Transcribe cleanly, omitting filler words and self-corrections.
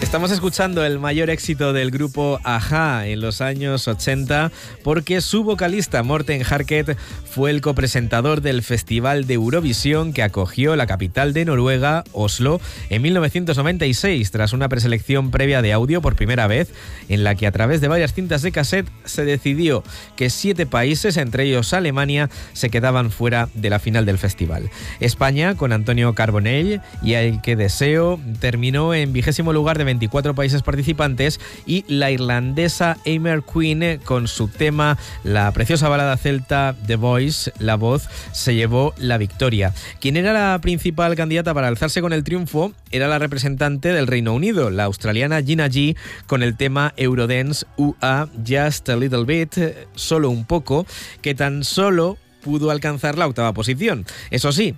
Estamos escuchando el mayor éxito del grupo a-ha en los años 80 porque su vocalista Morten Harket fue el copresentador del Festival de Eurovisión que acogió la capital de Noruega, Oslo, en 1996, tras una preselección previa de audio por primera vez, en la que a través de varias cintas de cassette se decidió que 7 países, entre ellos Alemania, se quedaban fuera de la final del festival. España, con Antonio Carbonell y El que deseo, terminó en 20º lugar de 24 países participantes, y la irlandesa Emer Queen, con su tema, la preciosa balada celta The Voice, La Voz, se llevó la victoria. Quien era la principal candidata para alzarse con el triunfo era la representante del Reino Unido, la australiana Gina G, con el tema Eurodance UA Just a Little Bit, solo un poco, que tan solo pudo alcanzar la 8ª posición. Eso sí,